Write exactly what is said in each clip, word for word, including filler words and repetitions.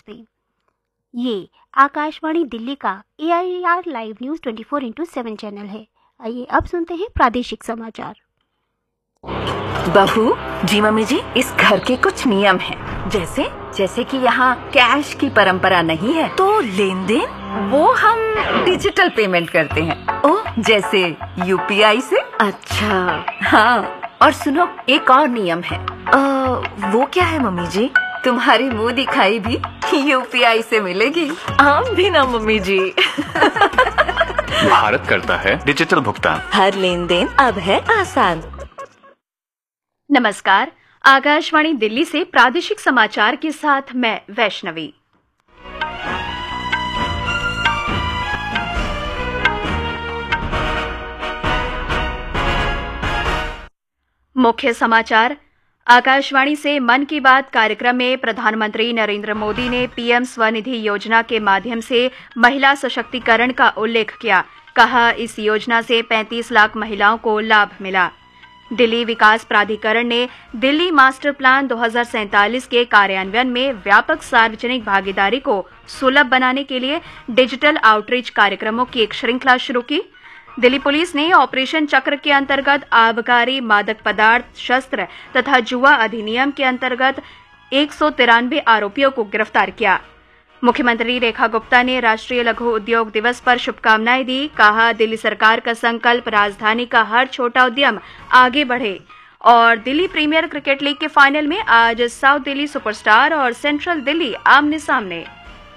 नमस्ते। ये आकाशवाणी दिल्ली का ए I R live news twenty four into seven channel है। आइए अब सुनते हैं प्रादेशिक समाचार। बहू जी, मम्मी जी, इस घर के कुछ नियम हैं, जैसे जैसे कि यहाँ कैश की परंपरा नहीं है, तो लेन देन वो हम डिजिटल पेमेंट करते हैं। ओह, जैसे यू पी आई से। अच्छा, हाँ, और सुनो, एक और नियम है। आ, वो क्या है मम्मी जी? तुम्हारी मुंह दिखाई भी यू पी आई से मिलेगी। हम भी ना मम्मी जी। भारत करता है डिजिटल भुगतान। हर लेन देन अब है आसान। नमस्कार, आकाशवाणी दिल्ली से प्रादेशिक समाचार के साथ मैं वैष्णवी। मुख्य समाचार। आकाशवाणी से मन की बात कार्यक्रम में प्रधानमंत्री नरेंद्र मोदी ने पी एम स्वनिधि योजना के माध्यम से महिला सशक्तिकरण का उल्लेख किया। कहा, इस योजना से पैंतीस लाख महिलाओं को लाभ मिला। दिल्ली विकास प्राधिकरण ने दिल्ली मास्टर प्लान दो हज़ार सैंतालीस के कार्यान्वयन में व्यापक सार्वजनिक भागीदारी को सुलभ बनाने के लिए डिजिटल आउटरीच कार्यक्रमों की एक श्रृंखला शुरू की। दिल्ली पुलिस ने ऑपरेशन चक्र के अंतर्गत आबकारी, मादक पदार्थ, शस्त्र तथा जुआ अधिनियम के अंतर्गत एक सौ तिरानवे आरोपियों को गिरफ्तार किया। मुख्यमंत्री रेखा गुप्ता ने राष्ट्रीय लघु उद्योग दिवस पर शुभकामनाएं दी। कहा, दिल्ली सरकार का संकल्प राजधानी का हर छोटा उद्यम आगे बढ़े। और दिल्ली प्रीमियर क्रिकेट लीग के फाइनल में आज साउथ दिल्ली सुपरस्टार और सेंट्रल दिल्ली आमने सामने।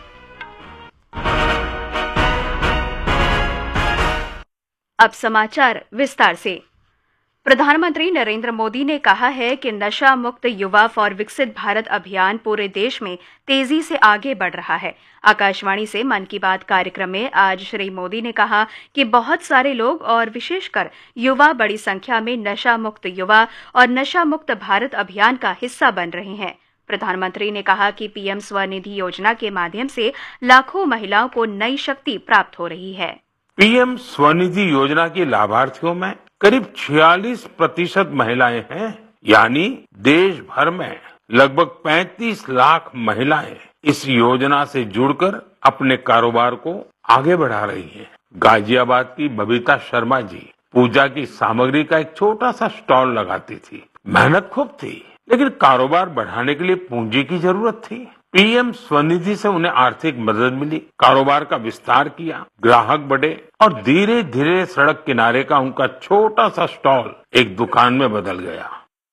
अब समाचार विस्तार से। प्रधानमंत्री नरेंद्र मोदी ने कहा है कि नशा मुक्त युवा फॉर विकसित भारत अभियान पूरे देश में तेजी से आगे बढ़ रहा है। आकाशवाणी से मन की बात कार्यक्रम में आज श्री मोदी ने कहा कि बहुत सारे लोग और विशेषकर युवा बड़ी संख्या में नशा मुक्त युवा और नशा मुक्त भारत अभियान का हिस्सा बन रहे हैं। प्रधानमंत्री ने कहा कि पी एम स्वनिधि योजना के माध्यम से लाखों महिलाओं को नई शक्ति प्राप्त हो रही है। पी एम स्वनिधि योजना की लाभार्थियों में करीब छियालीस प्रतिशत महिलाएं हैं, यानी देश भर में लगभग पैंतीस लाख महिलाएं इस योजना से जुड़कर अपने कारोबार को आगे बढ़ा रही हैं। गाजियाबाद की बबीता शर्मा जी पूजा की सामग्री का एक छोटा सा स्टॉल लगाती थी। मेहनत खूब थी, लेकिन कारोबार बढ़ाने के लिए पूंजी की जरूरत थी। पी एम स्वनिधि से उन्हें आर्थिक मदद मिली, कारोबार का विस्तार किया, ग्राहक बढ़े और धीरे धीरे सड़क किनारे का उनका छोटा सा स्टॉल एक दुकान में बदल गया।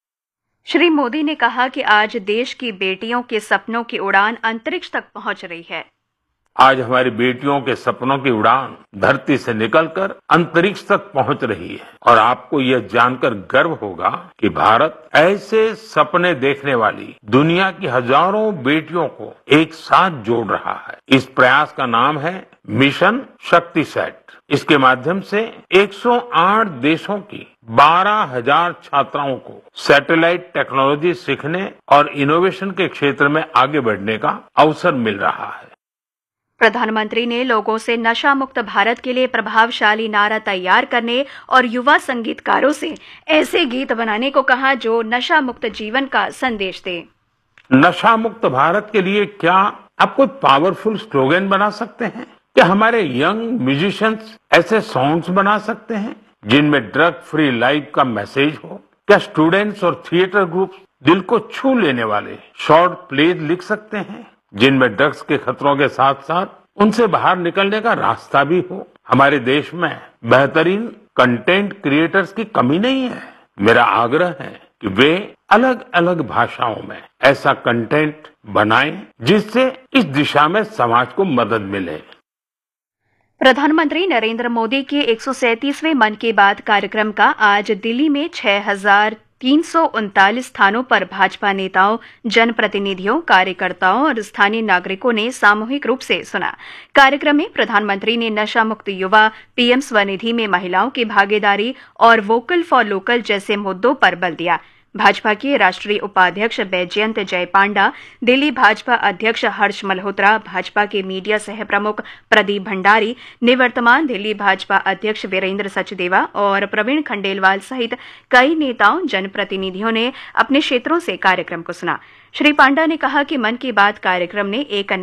श्री मोदी ने कहा कि आज देश की बेटियों के सपनों की उड़ान अंतरिक्ष तक पहुंच रही है। आज हमारी बेटियों के सपनों की उड़ान धरती से निकलकर अंतरिक्ष तक पहुंच रही है और आपको यह जानकर गर्व होगा कि भारत ऐसे सपने देखने वाली दुनिया की हजारों बेटियों को एक साथ जोड़ रहा है। इस प्रयास का नाम है मिशन शक्ति सेट। इसके माध्यम से एक सौ आठ देशों की बारह हज़ार छात्राओं को सैटेलाइट टेक्नोलॉजी सीखने और इनोवेशन के क्षेत्र में आगे बढ़ने का अवसर मिल रहा है। प्रधानमंत्री ने लोगों से नशा मुक्त भारत के लिए प्रभावशाली नारा तैयार करने और युवा संगीतकारों से ऐसे गीत बनाने को कहा जो नशा मुक्त जीवन का संदेश दे। नशा मुक्त भारत के लिए क्या आप कोई पावरफुल स्लोगन बना सकते हैं? क्या हमारे यंग म्यूजिशियंस ऐसे सॉन्ग्स बना सकते हैं जिनमें ड्रग फ्री लाइफ का मैसेज हो? क्या स्टूडेंट्स और थिएटर ग्रुप दिल को छू लेने वाले शॉर्ट प्लेज लिख सकते हैं जिनमें ड्रग्स के खतरों के साथ साथ उनसे बाहर निकलने का रास्ता भी हो? हमारे देश में बेहतरीन कंटेंट क्रिएटर्स की कमी नहीं है। मेरा आग्रह है कि वे अलग अलग भाषाओं में ऐसा कंटेंट बनाएं जिससे इस दिशा में समाज को मदद मिले। प्रधानमंत्री नरेंद्र मोदी के एक सौ सैंतीसवें मन की बात कार्यक्रम का आज दिल्ली में छह हजार तीन सौ उनतालीस स्थानों पर भाजपा नेताओं, जनप्रतिनिधियों, कार्यकर्ताओं और स्थानीय नागरिकों ने सामूहिक रूप से सुना। कार्यक्रम में प्रधानमंत्री ने नशा मुक्त युवा, पी एम स्वनिधि में महिलाओं की भागीदारी और वोकल फॉर लोकल जैसे मुद्दों पर बल दिया। भाजपा के राष्ट्रीय उपाध्यक्ष बैजयंत जय पांडा, दिल्ली भाजपा अध्यक्ष हर्ष मल्होत्रा, भाजपा के मीडिया सह प्रमुख प्रदीप भंडारी, निवर्तमान दिल्ली भाजपा अध्यक्ष वीरेंद्र सचदेवा और प्रवीण खंडेलवाल सहित कई नेताओं, जनप्रतिनिधियों ने अपने क्षेत्रों से कार्यक्रम को सुना। श्री पांडा ने कहा कि मन की बात कार्यक्रम ने एक